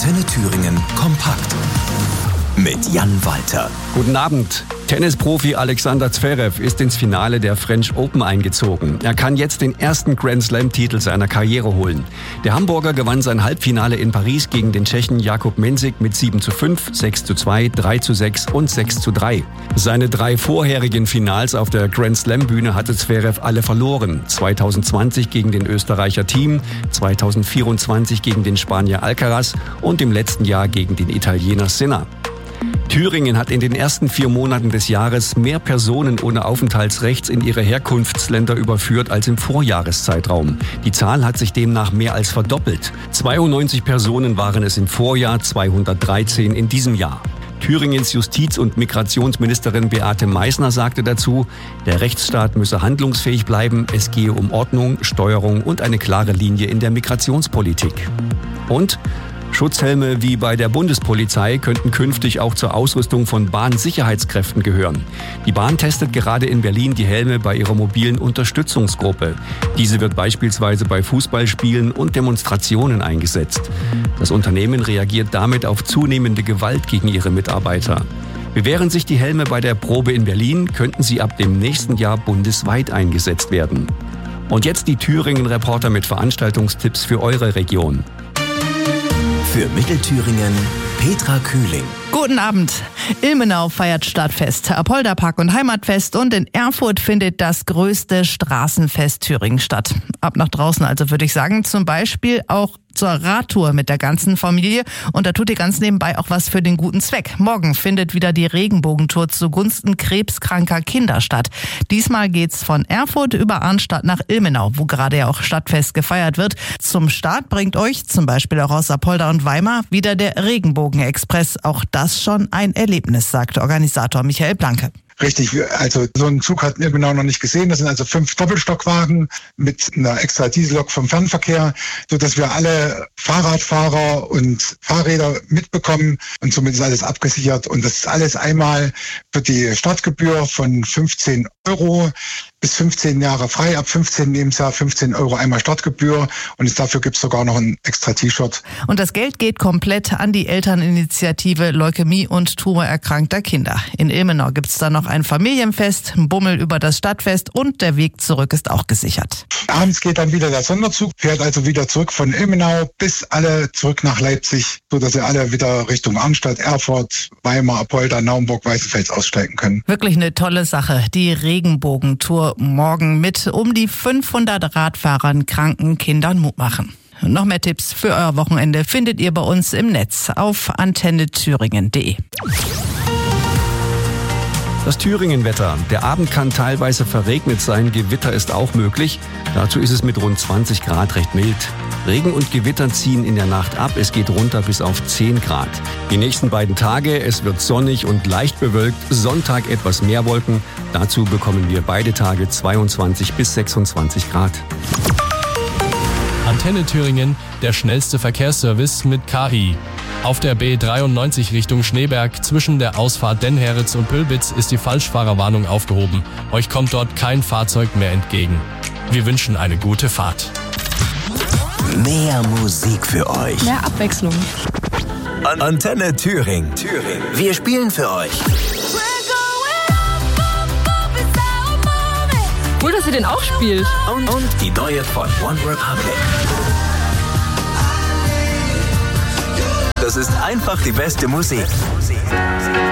Antenne Thüringen kompakt mit Jan Walter. Guten Abend. Tennisprofi Alexander Zverev ist ins Finale der French Open eingezogen. Er kann jetzt den ersten Grand Slam-Titel seiner Karriere holen. Der Hamburger gewann sein Halbfinale in Paris gegen den Tschechen Jakub Mensik mit 7:5, 6:2, 3:6 und 6:3. Seine 3 vorherigen Finals auf der Grand Slam-Bühne hatte Zverev alle verloren. 2020 gegen den Österreicher Thiem, 2024 gegen den Spanier Alcaraz und im letzten Jahr gegen den Italiener Sinner. Thüringen hat in den ersten 4 Monaten des Jahres mehr Personen ohne Aufenthaltsrecht in ihre Herkunftsländer überführt als im Vorjahreszeitraum. Die Zahl hat sich demnach mehr als verdoppelt. 92 Personen waren es im Vorjahr, 213 in diesem Jahr. Thüringens Justiz- und Migrationsministerin Beate Meißner sagte dazu, der Rechtsstaat müsse handlungsfähig bleiben, es gehe um Ordnung, Steuerung und eine klare Linie in der Migrationspolitik. Und Schutzhelme wie bei der Bundespolizei könnten künftig auch zur Ausrüstung von Bahnsicherheitskräften gehören. Die Bahn testet gerade in Berlin die Helme bei ihrer mobilen Unterstützungsgruppe. Diese wird beispielsweise bei Fußballspielen und Demonstrationen eingesetzt. Das Unternehmen reagiert damit auf zunehmende Gewalt gegen ihre Mitarbeiter. Bewähren sich die Helme bei der Probe in Berlin, könnten sie ab dem nächsten Jahr bundesweit eingesetzt werden. Und jetzt die Thüringen-Reporter mit Veranstaltungstipps für eure Region. Für Mittelthüringen Petra Kühling. Guten Abend. Ilmenau feiert Stadtfest, Apolda-Park und Heimatfest und in Erfurt findet das größte Straßenfest Thüringen statt. Ab nach draußen also, würde ich sagen, zum Beispiel auch zur Radtour mit der ganzen Familie und da tut ihr ganz nebenbei auch was für den guten Zweck. Morgen findet wieder die Regenbogentour zugunsten krebskranker Kinder statt. Diesmal geht's von Erfurt über Arnstadt nach Ilmenau, wo gerade ja auch Stadtfest gefeiert wird. Zum Start bringt euch zum Beispiel auch aus Apolda und Weimar wieder der Regenbogenexpress. Auch das schon ein Erlebnis, sagt Organisator Michael Blanke. Richtig, also so einen Zug hatten wir genau noch nicht gesehen. Das sind also 5 Doppelstockwagen mit einer extra Diesellok vom Fernverkehr, sodass wir alle Fahrradfahrer und Fahrräder mitbekommen und somit ist alles abgesichert. Und das ist alles einmal für die Startgebühr von 15 € bis 15 Jahre frei, ab 15 Lebensjahr 15 € einmal Startgebühr und dafür gibt es sogar noch ein extra T-Shirt. Und das Geld geht komplett an die Elterninitiative Leukämie und tumorerkrankter Kinder. In Ilmenau gibt es dann noch ein Familienfest, ein Bummel über das Stadtfest und der Weg zurück ist auch gesichert. Abends geht dann wieder der Sonderzug, fährt also wieder zurück von Ilmenau bis alle zurück nach Leipzig, sodass sie alle wieder Richtung Arnstadt, Erfurt, Weimar, Apolda, Naumburg, Weißenfels aussteigen können. Wirklich eine tolle Sache, die Regenbogentour morgen mit um die 500 Radfahrern, kranken Kindern Mut machen. Noch mehr Tipps für euer Wochenende findet ihr bei uns im Netz auf antennethüringen.de. Das Thüringen-Wetter. Der Abend kann teilweise verregnet sein, Gewitter ist auch möglich. Dazu ist es mit rund 20 Grad recht mild. Regen und Gewitter ziehen in der Nacht ab, es geht runter bis auf 10 Grad. Die nächsten beiden Tage, es wird sonnig und leicht bewölkt, Sonntag etwas mehr Wolken. Dazu bekommen wir beide Tage 22 bis 26 Grad. Antenne Thüringen, der schnellste Verkehrsservice mit KI. Auf der B93 Richtung Schneeberg zwischen der Ausfahrt Dennheritz und Pülbitz ist die Falschfahrerwarnung aufgehoben. Euch kommt dort kein Fahrzeug mehr entgegen. Wir wünschen eine gute Fahrt. Mehr Musik für euch. Mehr Abwechslung. Antenne Thüringen. Wir spielen für euch. Cool, dass ihr den auch spielt. Und die neue von One Republic. Das ist einfach die beste Musik.